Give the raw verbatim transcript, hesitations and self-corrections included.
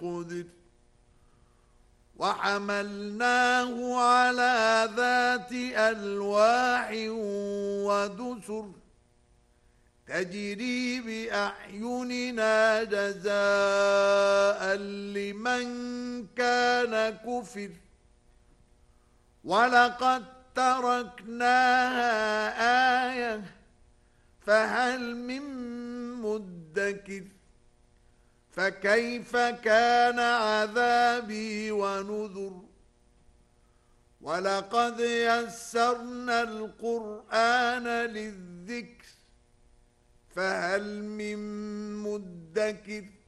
قدر وحملناه على ذات ألواح ودسر تجري بأعيننا جزاء لمن كان كفر ولقد تركناها آية فهل من مدكر فكيف كان عذابي ونذر ولقد يسرنا القرآن للذكر فهل من مدكر